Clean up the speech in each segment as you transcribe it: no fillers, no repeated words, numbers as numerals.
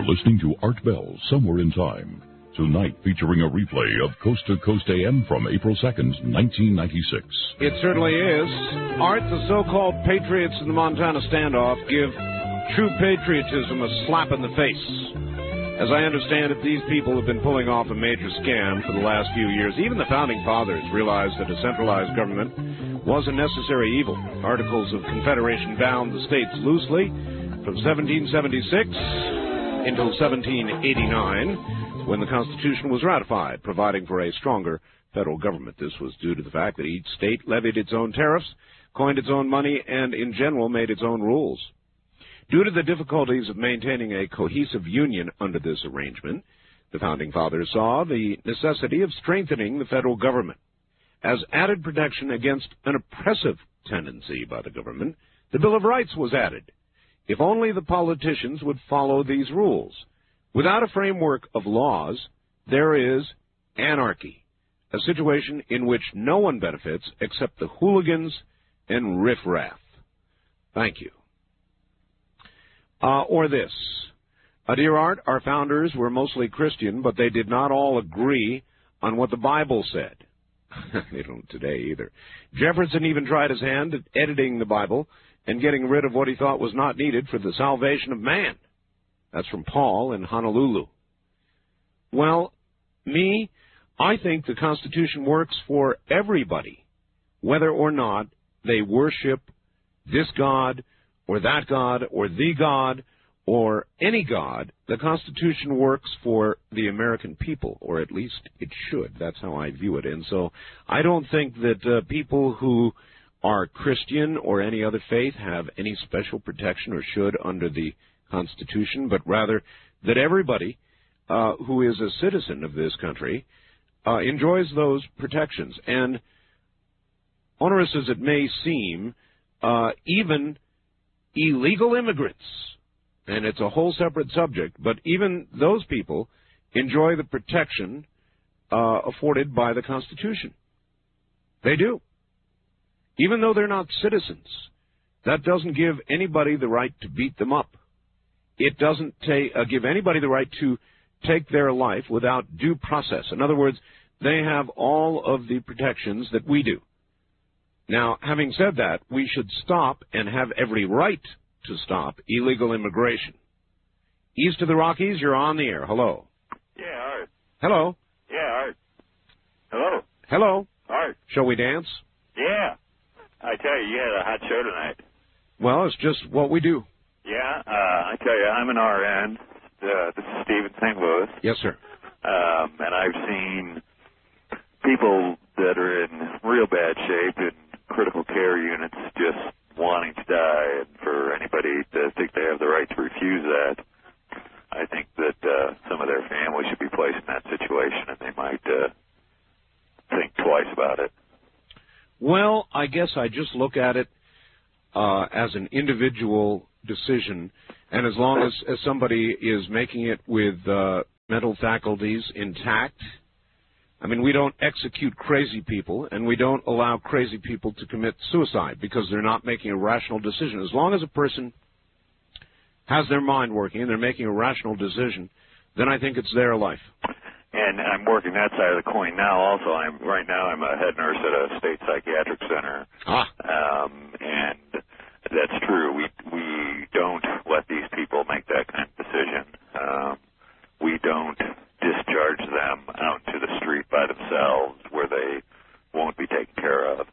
You're listening to Art Bell, Somewhere in Time. Tonight, featuring a replay of Coast to Coast AM from April 2nd, 1996. It certainly is. Art, the so-called patriots in the Montana standoff give true patriotism a slap in the face. As I understand it, these people have been pulling off a major scam for the last few years. Even the Founding Fathers realized that a centralized government was a necessary evil. Articles of Confederation bound the states loosely from 1776 until 1789. When the Constitution was ratified, providing for a stronger federal government. This was due to the fact that each state levied its own tariffs, coined its own money, and in general made its own rules. Due to the difficulties of maintaining a cohesive union under this arrangement, the Founding Fathers saw the necessity of strengthening the federal government. As added protection against an oppressive tendency by the government, the Bill of Rights was added. If only the politicians would follow these rules. Without a framework of laws, there is anarchy, a situation in which no one benefits except the hooligans and riffraff. Thank you. Or this. Dear Art, our founders were mostly Christian, but they did not all agree on what the Bible said. They don't today either. Jefferson even tried his hand at editing the Bible and getting rid of what he thought was not needed for the salvation of man. That's from Paul in Honolulu. Well, I think the Constitution works for everybody, whether or not they worship this God or that God or the God or any God. The Constitution works for the American people, or at least it should. That's how I view it. And so I don't think that people who are Christian or any other faith have any special protection or should under the Constitution, but rather that everybody who is a citizen of this country enjoys those protections. And onerous as it may seem, even illegal immigrants, and it's a whole separate subject, but even those people enjoy the protection afforded by the Constitution. They do. Even though they're not citizens, that doesn't give anybody the right to beat them up. It doesn't give anybody the right to take their life without due process. In other words, they have all of the protections that we do. Now, having said that, we should stop and have every right to stop illegal immigration. East of the Rockies, you're on the air. Hello. Yeah, Art. Hello. Yeah, Art. Hello. Hello. Art. Shall we dance? Yeah. I tell you, you had a hot show tonight. Well, it's just what we do. Yeah, I tell you, I'm an RN. This is Steve in St. Louis. Yes, sir. And I've seen people that are in real bad shape in critical care units just wanting to die. And for anybody to think they have the right to refuse that, I think that some of their families should be placed in that situation, and they might think twice about it. Well, I guess I just look at it as an individual decision, and as long as somebody is making it with mental faculties intact. I mean, we don't execute crazy people, and we don't allow crazy people to commit suicide because they're not making a rational decision. As long as a person has their mind working and they're making a rational decision, then I think it's their life. And I'm working that side of the coin now also. Right now I'm a head nurse at a state psychiatric center. And that's true. We don't let these people make that kind of decision. We don't discharge them out to the street by themselves where they won't be taken care of.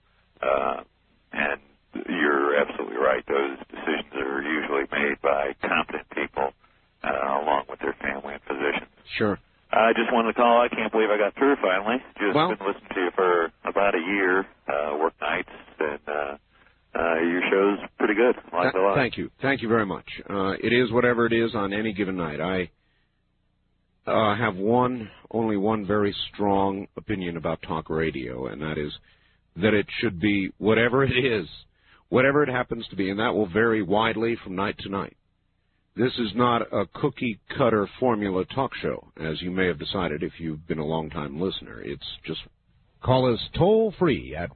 And you're absolutely right. Those decisions are usually made by competent people along with their family and physicians. Sure. I just wanted to call. I can't believe I got through finally. Just been listening to you for about a year, work nights, and your show's pretty good. Like a lot. Thank you. Thank you very much. It is whatever it is on any given night. I have only one very strong opinion about talk radio, and that is that it should be whatever it is, whatever it happens to be, and that will vary widely from night to night. This is not a cookie-cutter formula talk show, as you may have decided if you've been a long-time listener. It's just... Call us toll-free at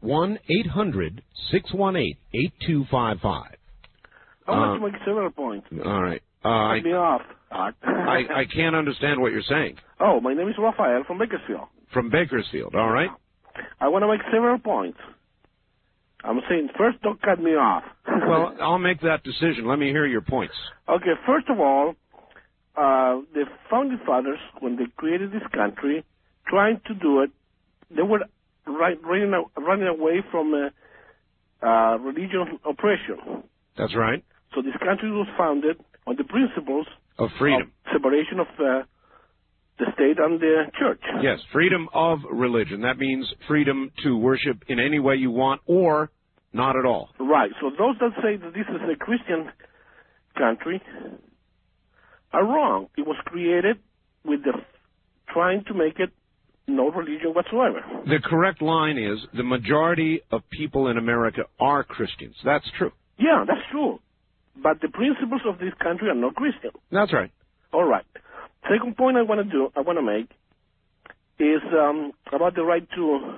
1-800-618-8255. I want to make 7 points. All right. Cut me off. I can't understand what you're saying. Oh, my name is Rafael from Bakersfield. From Bakersfield, all right. I want to make several points. I'm saying, first, don't cut me off. Well, I'll make that decision. Let me hear your points. Okay, first of all, the founding fathers, when they created this country, trying to do it, they were running away from religious oppression. That's right. So this country was founded on the principles of freedom, of separation of the state and the church. Yes, freedom of religion. That means freedom to worship in any way you want or not at all. Right. So those that say that this is a Christian country are wrong. It was created with trying to make it no religion whatsoever. The correct line is the majority of people in America are Christians. That's true. Yeah, that's true. But the principles of this country are not Christian. That's right. All right. Second point I want to make is about the right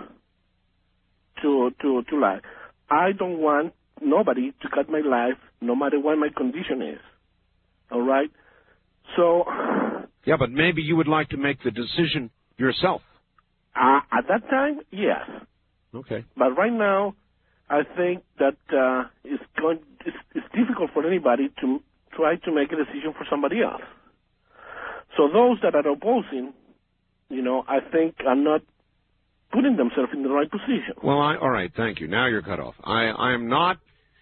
to life. I don't want nobody to cut my life, no matter what my condition is. All right. So. Yeah, but maybe you would like to make the decision yourself. At that time, yes. Okay. But right now, I think that it's difficult for anybody to try to make a decision for somebody else. So those that are opposing, I think are not putting themselves in the right position. Well, all right, thank you. Now you're cut off. I am not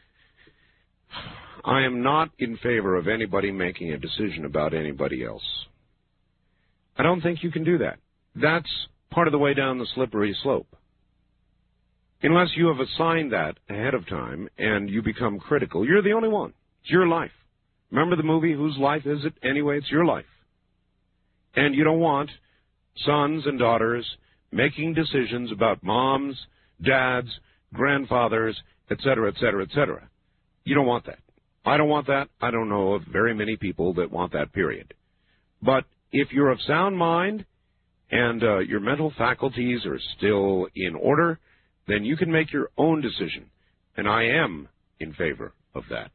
in favor of anybody making a decision about anybody else. I don't think you can do that. That's part of the way down the slippery slope. Unless you have assigned that ahead of time and you become critical, you're the only one. It's your life. Remember the movie, Whose Life Is It? Anyway, it's your life. And you don't want sons and daughters making decisions about moms, dads, grandfathers, etc., etc., etc. You don't want that. I don't want that. I don't know of very many people that want that, period. But if you're of sound mind and your mental faculties are still in order, then you can make your own decision. And I am in favor of that.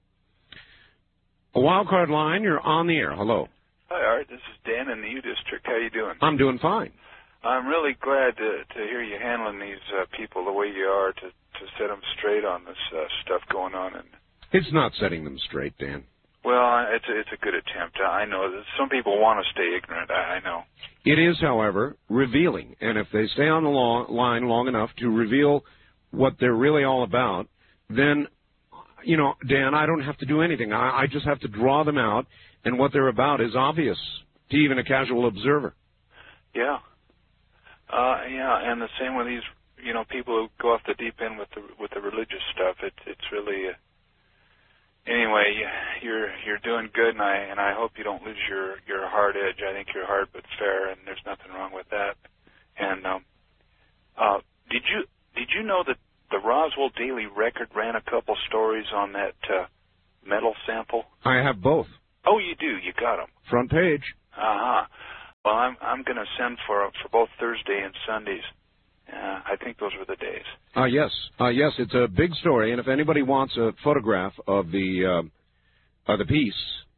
A wild card line, you're on the air. Hello. Hi, Art. This is Dan in the U District. How you doing? I'm doing fine. I'm really glad to hear you handling these people the way you are to set them straight on this stuff going on. And it's not setting them straight, Dan. Well, it's a good attempt. I know that some people want to stay ignorant. I know. It is, however, revealing. And if they stay on the line long enough to reveal what they're really all about, then, Dan, I don't have to do anything. I just have to draw them out, and what they're about is obvious to even a casual observer. Yeah. And the same with these, people who go off the deep end with the religious stuff. It's really... Anyway, you're doing good, and I hope you don't lose your hard edge. I think you're hard but fair, and there's nothing wrong with that. And did you know that the Roswell Daily Record ran a couple stories on that metal sample? I have both. Oh, you do. You got them. Front page. Uh-huh. Well, I'm going to send for both Thursday and Sundays. I think those were the days. Yes. Yes, it's a big story, and if anybody wants a photograph of the piece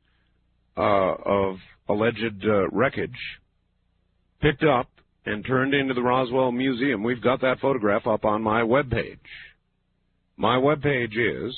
of alleged wreckage picked up and turned into the Roswell Museum, we've got that photograph up on my webpage. My webpage is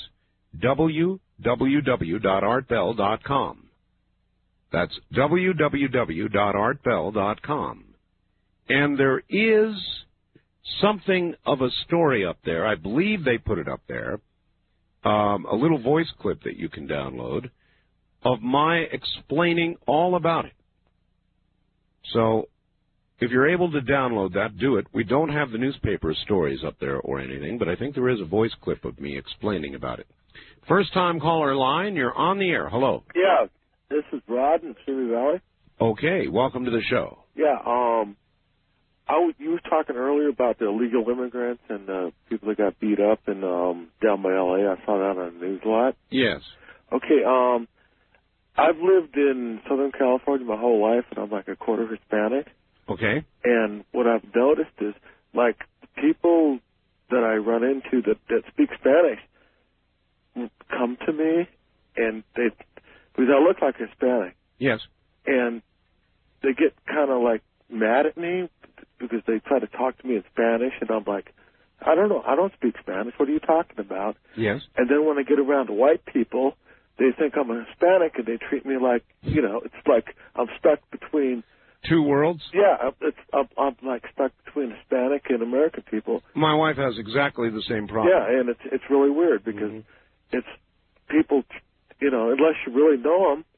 www.artbell.com. That's www.artbell.com. And there is something of a story up there. I believe they put it up there. A little voice clip that you can download of my explaining all about it. So if you're able to download that, do it. We don't have the newspaper stories up there or anything, but I think there is a voice clip of me explaining about it. First-time caller line, you're on the air. Hello. Yeah, this is Rod in Simi Valley. Okay, welcome to the show. Yeah, you were talking earlier about the illegal immigrants and people that got beat up in down by L.A. I saw that on the news a lot. Yes. Okay, I've lived in Southern California my whole life, and I'm like a quarter Hispanic. Okay. And what I've noticed is, like, people that I run into that speak Spanish come to me, and because I look like Hispanic. Yes. And they get kind of like mad at me because they try to talk to me in Spanish, and I'm like, I don't know, I don't speak Spanish. What are you talking about? Yes. And then when I get around to white people, they think I'm a Hispanic, and they treat me like, it's like I'm stuck between two worlds. Yeah, I'm like stuck between Hispanic and American people. My wife has exactly the same problem. Yeah, and it's really weird because it's people, unless you really know them,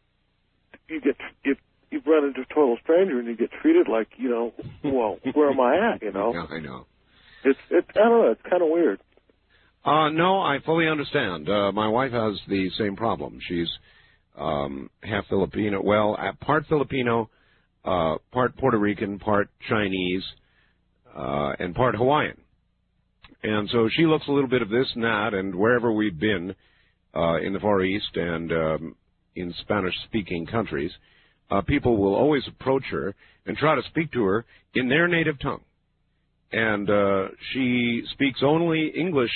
you run into a total stranger and you get treated like, well, where am I at? Yeah, I know. I don't know. It's kind of weird. No, I fully understand. My wife has the same problem. She's half Filipino. Well, part Filipino, part Puerto Rican, part Chinese, and part Hawaiian. And so she looks a little bit of this and that, and wherever we've been in the Far East and in Spanish-speaking countries, people will always approach her and try to speak to her in their native tongue. And she speaks only English.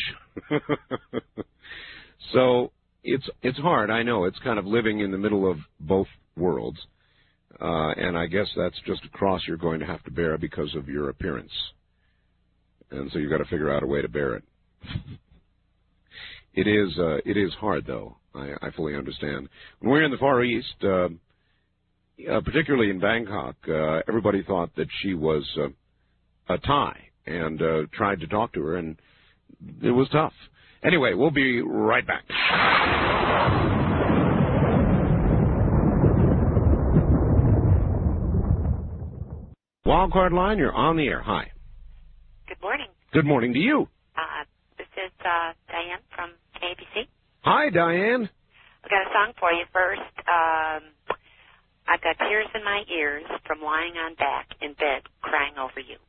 So it's hard, I know. It's kind of living in the middle of both worlds. And I guess that's just a cross you're going to have to bear because of your appearance. And so you've got to figure out a way to bear it. It is hard, though. I fully understand. When we were in the Far East, particularly in Bangkok, everybody thought that she was a Thai and tried to talk to her, and it was tough. Anyway, we'll be right back. Wildcard line, you're on the air. Hi. Good morning. Good morning to you. This is Diane from KBC. Hi, Diane. I've got a song for you first. I've got tears in my ears from lying on back in bed crying over you.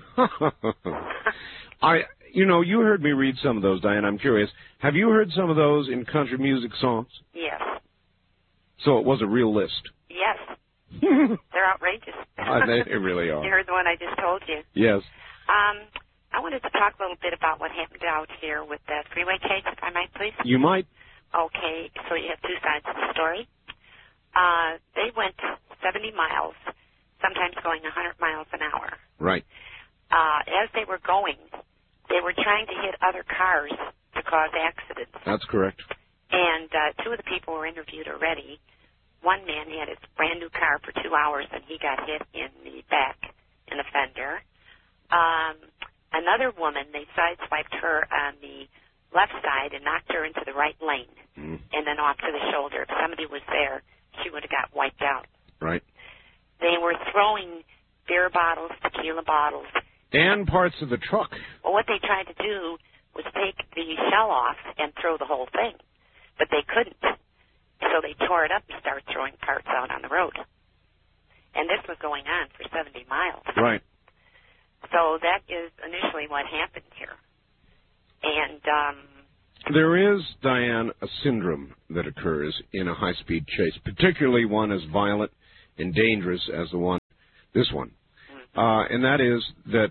You heard me read some of those, Diane. I'm curious. Have you heard some of those in country music songs? Yes. So it was a real list. Yes. They're outrageous. They really are. You heard the one I just told you? Yes. I wanted to talk a little bit about what happened out here with the freeway chase, if I might, please. You might. Okay, so you have two sides of the story. They went 70 miles, sometimes going 100 miles an hour. Right. As they were going, they were trying to hit other cars to cause accidents. That's correct. And two of the people were interviewed already. One man had his brand-new car for 2 hours, and he got hit in the back in a fender. Another woman, they sideswiped her on the left side and knocked her into the right lane and then off to the shoulder. If somebody was there, she would have got wiped out. Right. They were throwing beer bottles, tequila bottles. And parts of the truck. Well, what they tried to do was take the shell off and throw the whole thing. But they couldn't. So they tore it up and started throwing parts out on the road. And this was going on for 70 miles. Right. So that is initially what happened here. And there is, Diane, a syndrome that occurs in a high-speed chase, particularly one as violent and dangerous as this one. And that is that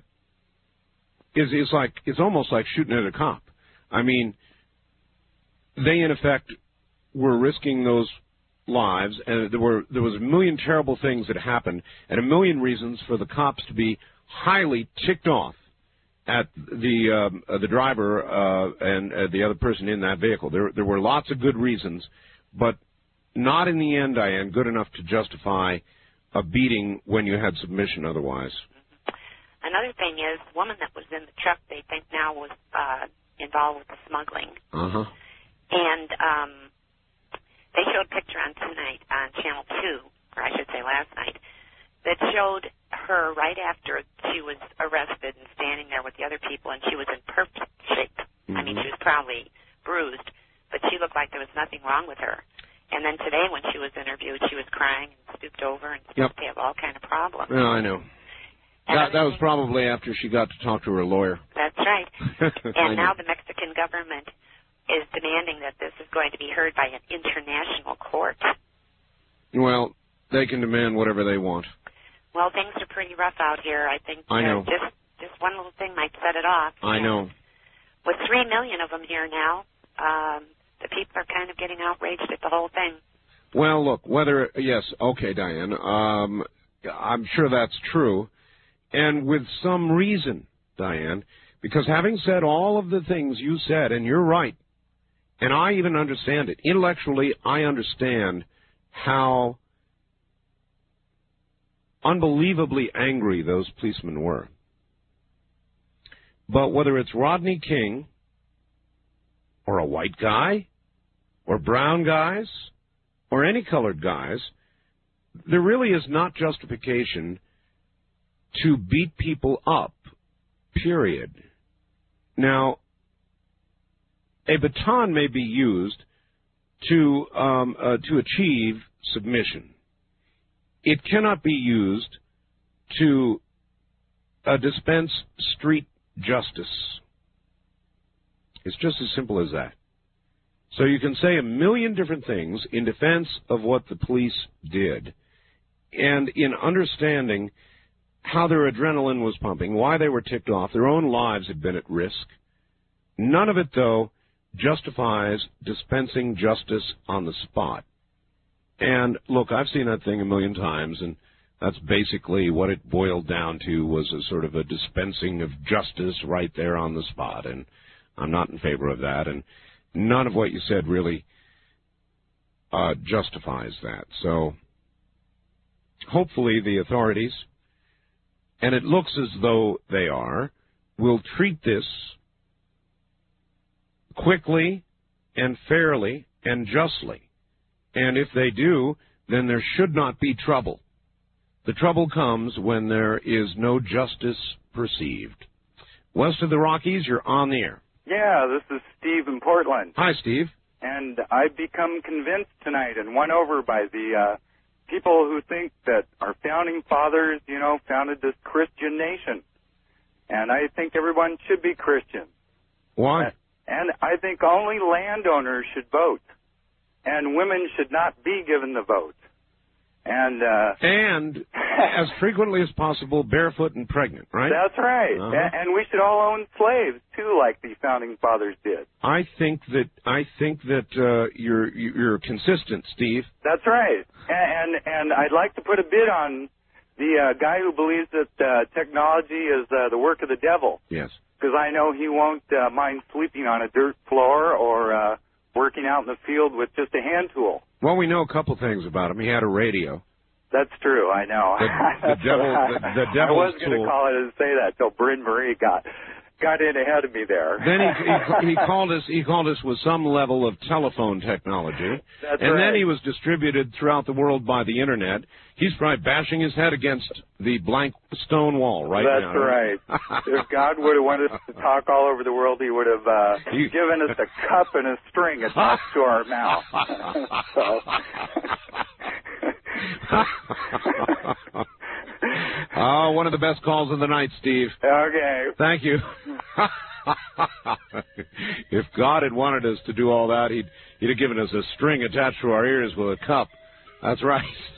it's almost like shooting at a cop. I mean, they in effect were risking those lives, and there was a million terrible things that happened, and a million reasons for the cops to be highly ticked off at the driver and the other person in that vehicle. There were lots of good reasons, but not in the end, Diane, good enough to justify a beating when you had submission otherwise. Another thing is, the woman that was in the truck, they think now was involved with the smuggling. Uh-huh. And they showed a picture on Channel 2, or I should say last night, that showed her right after she was arrested and standing there with the other people, and she was in perfect shape. I mean, she was probably bruised, but she looked like there was nothing wrong with her. And then today when she was interviewed, she was crying and stooped over and supposed to have all kind of problems. Yeah, I know. That was probably after she got to talk to her lawyer. That's right. And now the Mexican government is demanding that this is going to be heard by an international court. Well, they can demand whatever they want. Well, things are pretty rough out here. I think I know. Just one little thing might set it off. I know. With 3 million of them here now, the people are kind of getting outraged at the whole thing. Well, look, okay, Diane, I'm sure that's true, and with some reason, Diane, because having said all of the things you said, and you're right, and I even understand it, intellectually I understand how unbelievably angry those policemen were. But whether it's Rodney King, or a white guy, or brown guys, or any colored guys, there really is not justification to beat people up, period. Now, a baton may be used to achieve submission. It cannot be used to dispense street justice. It's just as simple as that. So you can say a million different things in defense of what the police did, and in understanding how their adrenaline was pumping, why they were ticked off, their own lives had been at risk. None of it, though, justifies dispensing justice on the spot. And, look, I've seen that thing a million times, and that's basically what it boiled down to, was a sort of a dispensing of justice right there on the spot, and I'm not in favor of that, and none of what you said really justifies that. So, hopefully the authorities, and it looks as though they are, will treat this quickly and fairly and justly. And if they do, then there should not be trouble. The trouble comes when there is no justice perceived. West of the Rockies, you're on the air. Yeah, this is Steve in Portland. Hi, Steve. And I've become convinced tonight and won over by the people who think that our founding fathers, founded this Christian nation. And I think everyone should be Christian. Why? And I think only landowners should vote. And women should not be given the vote. And as frequently as possible, barefoot and pregnant, right? That's right. Uh-huh. And we should all own slaves too, like the founding fathers did. I think that you're consistent, Steve. That's right. And I'd like to put a bid on the guy who believes that technology is the work of the devil. Yes. Because I know he won't mind sleeping on a dirt floor or working out in the field with just a hand tool. Well, we know a couple things about him. He had a radio. That's true. I know. The devil's I was going to call it and say that till Bryn Marie got in ahead of me there. Then he called us with some level of telephone technology. That's and right. Then he was distributed throughout the world by the internet. He's probably bashing his head against the blank stone wall right now. That's right. If God would have wanted us to talk all over the world, he would have given us a cup and a string attached to our mouth. Oh, one of the best calls of the night, Steve. Okay. Thank you. If God had wanted us to do all that, he'd have given us a string attached to our ears with a cup. That's right.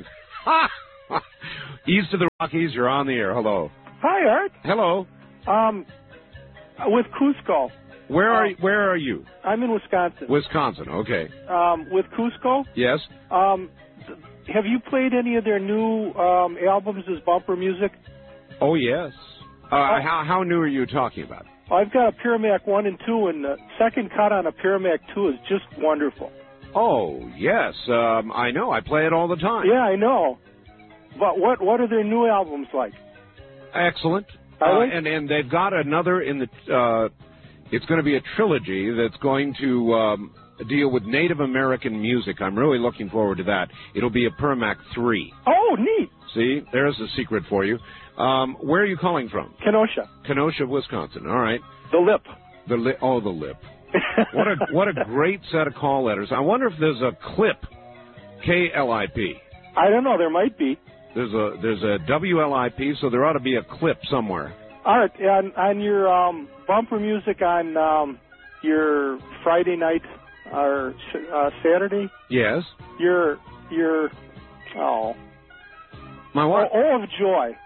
East of the Rockies, you're on the air. Hello. Hi, Art. Hello. With Cusco. Where are you? I'm in Wisconsin. Wisconsin, okay. With Cusco? Yes. Have you played any of their new albums as bumper music? Oh, yes. How new are you talking about? I've got a Piramac 1 and 2, and the second cut on a Piramac 2 is just wonderful. Oh, yes. I know. I play it all the time. Yeah, I know. But what are their new albums like? Excellent. And they've got another in the... it's going to be a trilogy that's going to... deal with Native American music. I'm really looking forward to that. It'll be a Piramac 3. Oh, neat. See, there's a secret for you. Where are you calling from? Kenosha. Kenosha, Wisconsin. All right. The Lip. The Lip. Oh, the Lip. What a great set of call letters. I wonder if there's a clip. KLIP. I don't know. There might be. There's a WLIP, so there ought to be a clip somewhere. All right. On your bumper music on your Friday night or Saturday? Yes. Your my what? Oh, of Joy.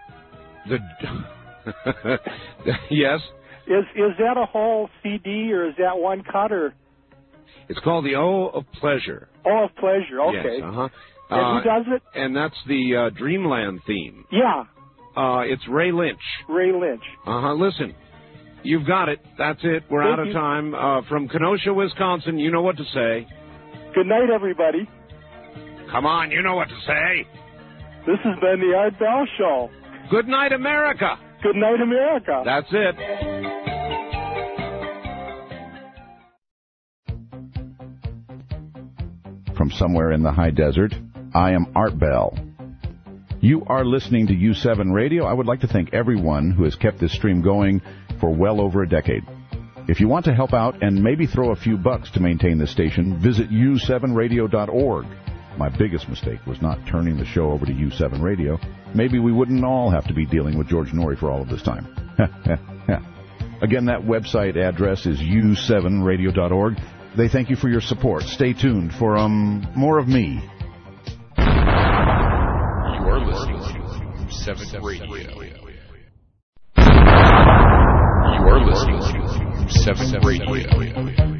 Yes. Is that a whole CD or is that one cut or? It's called the O of Pleasure. O of Pleasure, okay. Yes, uh-huh. And who does it? And that's the Dreamland theme. Yeah. It's Ray Lynch. Ray Lynch. Uh-huh. Listen, you've got it. That's it. We're out of time. From Kenosha, Wisconsin, you know what to say. Good night, everybody. Come on, you know what to say. This has been the Art Bell Show. Good night, America. Good night, America. That's it. From somewhere in the high desert, I am Art Bell. You are listening to U7 Radio. I would like to thank everyone who has kept this stream going for well over a decade. If you want to help out and maybe throw a few bucks to maintain this station, visit u7radio.org. My biggest mistake was not turning the show over to U7 Radio. Maybe we wouldn't all have to be dealing with George Norrie for all of this time. Again, that website address is u7radio.org. They thank you for your support. Stay tuned for more of me. You are listening to U7 Radio. You are listening to U7 Radio.